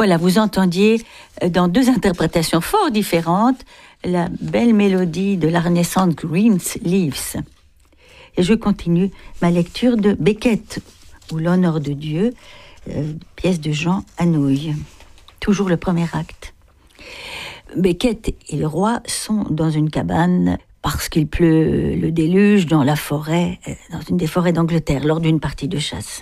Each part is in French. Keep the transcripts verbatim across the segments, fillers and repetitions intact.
Voilà, vous entendiez dans deux interprétations fort différentes la belle mélodie de la Renaissance Greensleeves. Et je continue ma lecture de Becket, ou L'honneur de Dieu, euh, pièce de Jean Anouilh. Toujours le premier acte. Becket et le roi sont dans une cabane parce qu'il pleut le déluge dans la forêt, dans une des forêts d'Angleterre, lors d'une partie de chasse.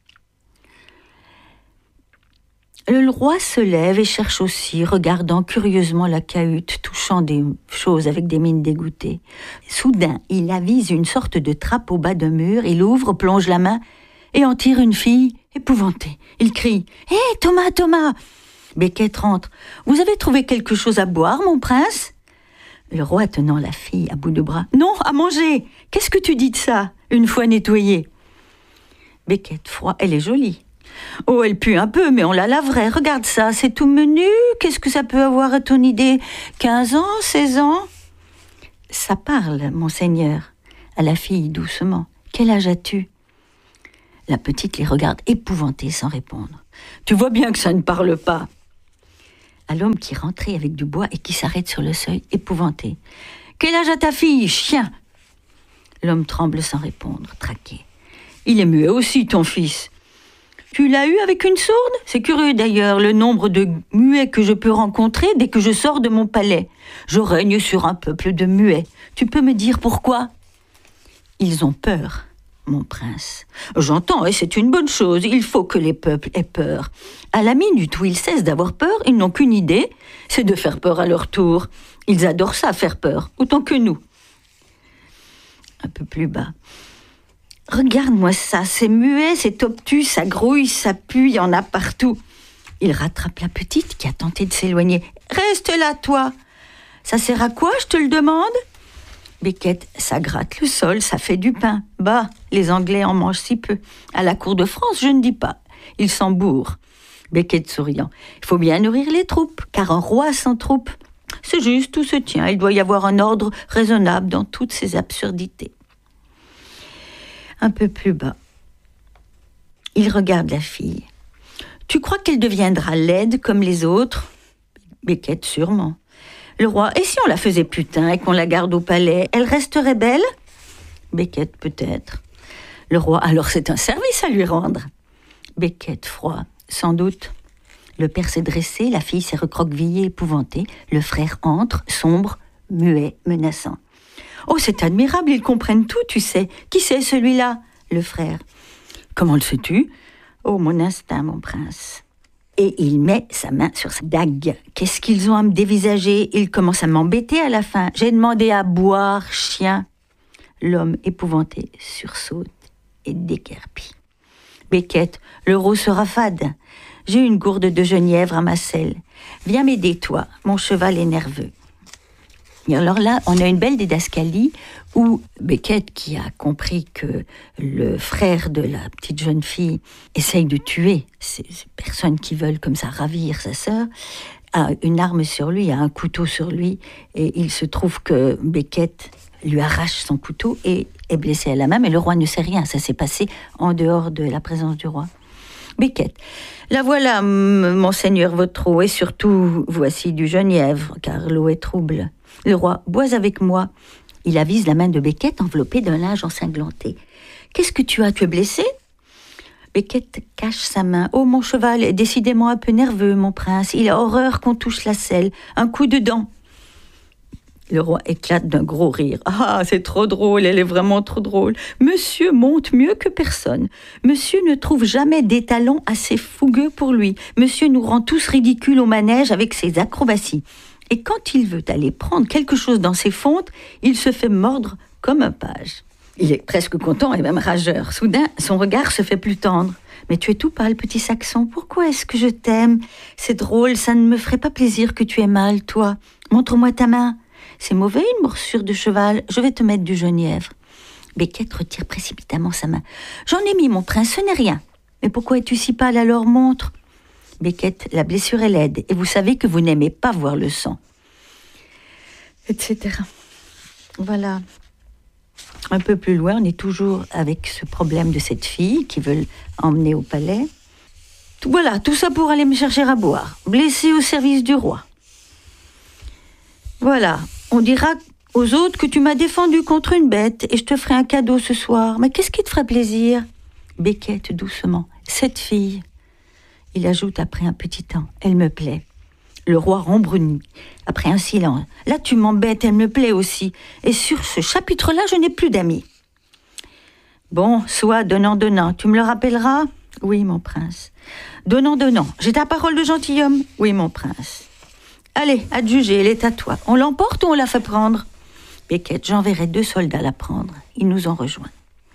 Le roi se lève et cherche aussi, regardant curieusement la cahute, touchant des choses avec des mines dégoûtées. Soudain, il avise une sorte de trappe au bas d'un mur, il ouvre, plonge la main et en tire une fille épouvantée. Il crie « Hé, hey, Thomas, Thomas !» Becket rentre. « Vous avez trouvé quelque chose à boire, mon prince ?» Le roi tenant la fille à bout de bras. « Non, à manger. Qu'est-ce que tu dis de ça, une fois nettoyée ?» Becket, froid, elle est jolie. « Oh, elle pue un peu, mais on la laverait. Regarde ça, c'est tout menu. Qu'est-ce que ça peut avoir à ton idée? Quinze ans, seize ans ?» « Ça parle, monseigneur. » À la fille, doucement. « Quel âge as-tu » La petite les regarde épouvantée sans répondre. « Tu vois bien que ça ne parle pas. » À l'homme qui rentrait avec du bois et qui s'arrête sur le seuil, épouvanté. « Quel âge a ta fille, chien ?» L'homme tremble sans répondre, traqué. « Il est muet aussi, ton fils. » Tu l'as eu avec une sourde ? C'est curieux d'ailleurs, le nombre de muets que je peux rencontrer dès que je sors de mon palais. Je règne sur un peuple de muets. Tu peux me dire pourquoi ? Ils ont peur, mon prince. J'entends, et c'est une bonne chose. Il faut que les peuples aient peur. À la minute où ils cessent d'avoir peur, ils n'ont qu'une idée, c'est de faire peur à leur tour. Ils adorent ça, faire peur, autant que nous. Un peu plus bas. Regarde-moi ça, c'est muet, c'est obtus, ça grouille, ça pue, il y en a partout. Il rattrape la petite qui a tenté de s'éloigner. « Reste là, toi !»« Ça sert à quoi, je te le demande ?» Becket, ça gratte le sol, ça fait du pain. Bah, les Anglais en mangent si peu. À la cour de France, je ne dis pas. Ils s'en bourrent. Becket souriant. Il faut bien nourrir les troupes, car un roi sans troupes, c'est juste, tout se tient. Il doit y avoir un ordre raisonnable dans toutes ces absurdités. Un peu plus bas. Il regarde la fille. « Tu crois qu'elle deviendra laide comme les autres ?» Becket, sûrement. Le roi, « Et si on la faisait putain et qu'on la garde au palais, elle resterait belle ?» Becket, peut-être. Le roi, « Alors c'est un service à lui rendre. » Becket, froid, sans doute. Le père s'est dressé, la fille s'est recroquevillée, épouvantée. Le frère entre, sombre, muet, menaçant. « Oh, c'est admirable, ils comprennent tout, tu sais. Qui c'est, celui-là ?» Le frère. « Comment le sais-tu ?»« Oh, mon instinct, mon prince. » Et il met sa main sur sa dague. « Qu'est-ce qu'ils ont à me dévisager ? Ils commencent à m'embêter à la fin. J'ai demandé à boire, chien. » L'homme, épouvanté, sursaute et déguerpit. Becket, « L'euro sera fade. J'ai une gourde de genièvre à ma selle. Viens m'aider, toi. Mon cheval est nerveux. » Et alors là, on a une belle didascalie où Becket, qui a compris que le frère de la petite jeune fille essaye de tuer ces personnes qui veulent comme ça ravir sa sœur, a une arme sur lui, a un couteau sur lui, et il se trouve que Becket lui arrache son couteau et est blessé à la main, mais le roi ne sait rien, ça s'est passé en dehors de la présence du roi. Becket, la voilà, monseigneur votre eau, et surtout voici du genièvre, car l'eau est trouble. Le roi, bois avec moi. Il avise la main de Becket enveloppée d'un linge ensanglanté. Qu'est-ce que tu as, tu es blessé ? Becket cache sa main. Oh, mon cheval est décidément un peu nerveux, mon prince. Il a horreur qu'on touche la selle. Un coup de dent. Le roi éclate d'un gros rire. Ah, c'est trop drôle, elle est vraiment trop drôle. Monsieur monte mieux que personne. Monsieur ne trouve jamais d'étalons assez fougueux pour lui. Monsieur nous rend tous ridicules au manège avec ses acrobaties. Et quand il veut aller prendre quelque chose dans ses fontes, il se fait mordre comme un page. Il est presque content et même rageur. Soudain, son regard se fait plus tendre. « Mais tu es tout pâle, petit Saxon. Pourquoi est-ce que je t'aime ? C'est drôle, ça ne me ferait pas plaisir que tu aies mal, toi. Montre-moi ta main. C'est mauvais, une morsure de cheval. Je vais te mettre du genièvre. » Becket retire précipitamment sa main. « J'en ai mis, mon prince, ce n'est rien. Mais pourquoi es-tu si pâle alors, montre ?» Becket, la blessure est laide, et vous savez que vous n'aimez pas voir le sang. Etc. Voilà. Un peu plus loin, on est toujours avec ce problème de cette fille qui veut emmener au palais. Voilà, tout ça pour aller me chercher à boire. Blessé au service du roi. Voilà, on dira aux autres que tu m'as défendu contre une bête et je te ferai un cadeau ce soir. Mais qu'est-ce qui te ferait plaisir ? Becquette doucement. Cette fille. Il ajoute après un petit temps. Elle me plaît. Le roi rembrunit. Après un silence. Là, tu m'embêtes, elle me plaît aussi. Et sur ce chapitre-là, je n'ai plus d'amis. Bon, soit donnant, donnant. Tu me le rappelleras ? Oui, mon prince. Donnant, donnant. J'ai ta parole de gentilhomme ? Oui, mon prince. Allez, à te juger, elle est à toi. On l'emporte ou on la fait prendre ? Becquette, j'enverrai deux soldats la prendre. Ils nous ont rejoints.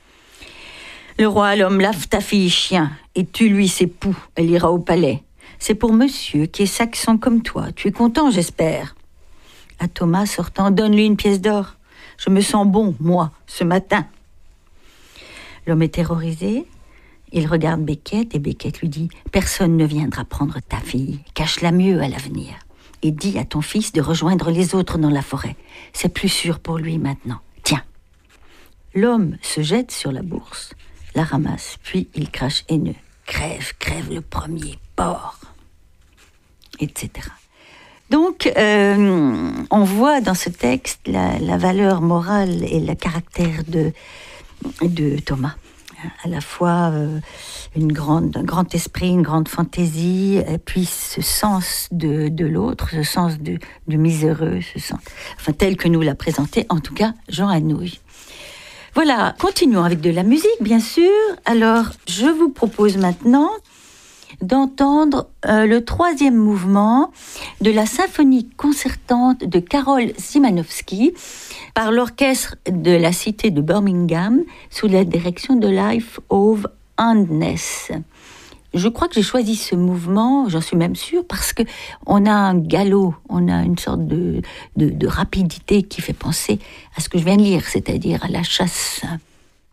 Le roi, l'homme, lave ta fille chien et tue-lui ses poux. Elle ira au palais. C'est pour monsieur qui est saxon comme toi. Tu es content, j'espère. À Thomas, sortant, donne-lui une pièce d'or. Je me sens bon, moi, ce matin. L'homme est terrorisé. Il regarde Becquette et Becquette lui dit « Personne ne viendra prendre ta fille. Cache-la mieux à l'avenir. Et dis à ton fils de rejoindre les autres dans la forêt. C'est plus sûr pour lui maintenant. Tiens. » L'homme se jette sur la bourse, la ramasse, puis il crache haineux. « Crève, crève le premier, porc !» et cetera. Donc, euh, on voit dans ce texte la, la valeur morale et le caractère de, de Thomas. À la fois euh, une grande, un grand esprit, une grande fantaisie, et puis ce sens de, de l'autre, ce sens du, du miséreux, ce sens, enfin, tel que nous l'a présenté, en tout cas, Jean Anouilh. Voilà, continuons avec de la musique, bien sûr. Alors, je vous propose maintenant d'entendre euh, le troisième mouvement de la symphonie concertante de Karol Szymanowski par l'orchestre de la cité de Birmingham sous la direction de Leif Ove Andenæs. Je crois que j'ai choisi ce mouvement, j'en suis même sûre, parce que on a un galop, on a une sorte de, de, de rapidité qui fait penser à ce que je viens de lire, c'est-à-dire à la chasse